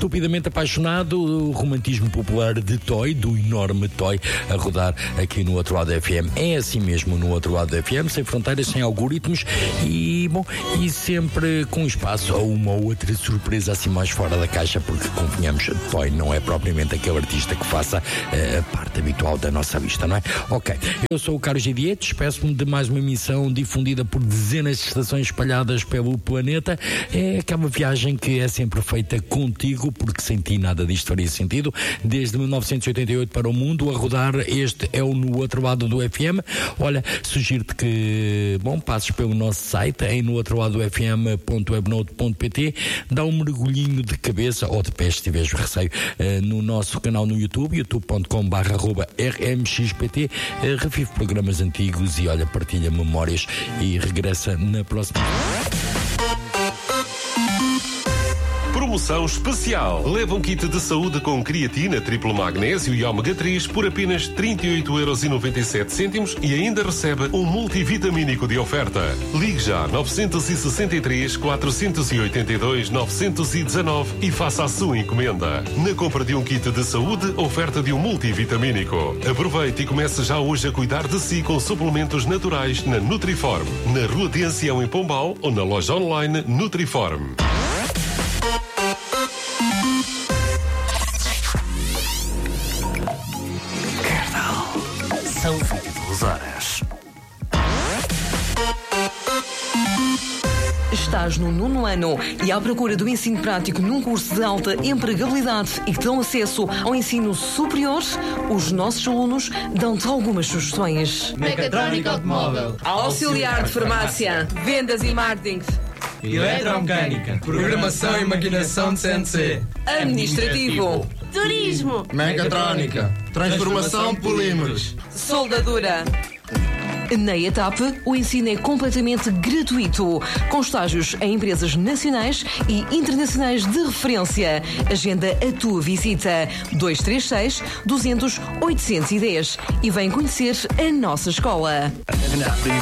Estupidamente Apaixonado, o romantismo popular de Toy, do enorme Toy, a rodar aqui no Outro Lado FM. É assim mesmo no Outro Lado FM, sem fronteiras, sem algoritmos e, bom, e sempre com espaço a uma ou outra surpresa assim mais fora da caixa, porque, convenhamos, Toy não é propriamente aquele artista que faça a parte habitual da nossa vista, não é? Ok, eu sou o Carlos Gidier, despeço-me de mais uma emissão difundida por dezenas de estações espalhadas pelo planeta. É aquela viagem que é sempre feita contigo, porque sem ti nada disto faria sentido. Desde 1988 para o mundo, a rodar, este é o No Outro Lado do FM. Olha, sugiro-te que, bom, passes pelo nosso site, em nootroladofm.webnode.pt, dá um mergulhinho de cabeça, ou de pé se tiveres receio, no nosso canal no YouTube, youtube.com/rmxpt, revive programas antigos e, olha, partilha memórias e regressa na próxima. Promoção especial. Leva um kit de saúde com creatina, triplo magnésio e ômega 3 por apenas 38,97€ e ainda recebe um multivitamínico de oferta. Ligue já 963 482 919 e faça a sua encomenda. Na compra de um kit de saúde, oferta de um multivitamínico. Aproveite e comece já hoje a cuidar de si com suplementos naturais na Nutriform, na Rua de Ancião em Pombal ou na loja online Nutriform. São 22 horas. Estás no 9º ano e à procura do ensino prático num curso de alta empregabilidade e que dão acesso ao ensino superior? Os nossos alunos dão-te algumas sugestões. Mecatrónica automóvel, Auxiliar de farmácia, vendas e marketing, eletromecânica, programação e maquinação de CNC, administrativo, turismo, mecatrónica, transformação de polímeros, soldadura. Na ETAP, o ensino é completamente gratuito, com estágios em empresas nacionais e internacionais de referência. Agenda a tua visita 236 200 810 e vem conhecer a nossa escola.